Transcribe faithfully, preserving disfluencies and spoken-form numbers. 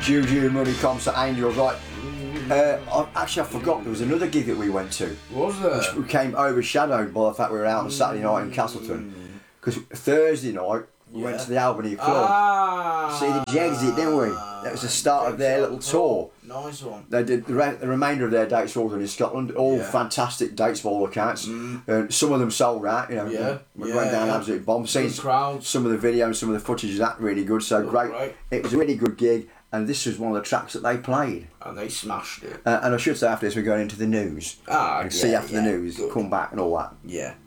Juju Money Concert Angels, right? Uh, I, actually, I forgot there was another gig that we went to. Was there? Which became overshadowed by the fact we were out on Saturday night in Castleton. Because Thursday night we Yeah. went to the Albany Club. Ah, See the Jegsy, didn't we? That was the start of their little tour. Nice one. They did the, re- the remainder of their dates were all done in Scotland. All Yeah. fantastic dates by all accounts. Mm. Uh, some of them sold out. You know, Yeah, we yeah, went down yeah. absolute bomb. Seen Good crowds. some of the video and some of the footage of that really good. So Looked great. great. It was a really good gig, and this was one of the tracks that they played. And they smashed it. Uh, and I should say after this we're going into the news. Ah, And yeah, see after yeah, the news, good. come back and all that. Yeah.